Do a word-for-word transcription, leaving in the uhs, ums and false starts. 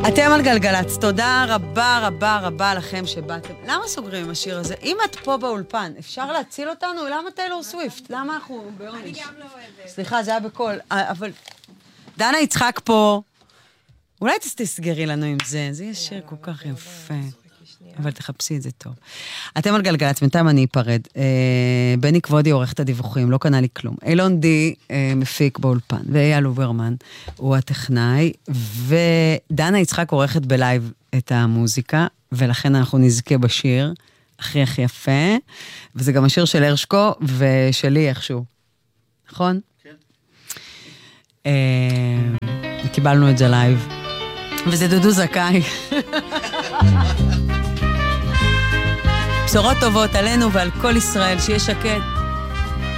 אתם על גלגלץ, תודה רבה רבה רבה לכם שבאתם. למה סוגרים עם השיר הזה? אם את פה באולפן, אפשר להציל אותנו? למה טיילור סוויפט? למה אנחנו בעונש? אני גם לא אוהבת. סליחה, זה היה בכל... אבל דנה יצחק פה, אולי תסגרי לנו עם זה, זה יהיה שיר כל כך יפה. אבל תחפשי את זה טוב. אתם על גלגלץ, בינתיים אני אפרד. בני כבודי עורך את הדיווחים, לא קנה לי כלום. אילון די מפיק באולפן, ואייל אוברמן הוא הטכנאי, ודנה יצחק עורכת בלייב את המוזיקה, ולכן אנחנו נזכה בשיר הכי הכי יפה, וזה גם השיר של הרשקו ושלי איכשהו. נכון? כן. קיבלנו את זה לייב. וזה דודו זכאי. בשורות טובות עלינו ועל כל ישראל, שיהיה שקט.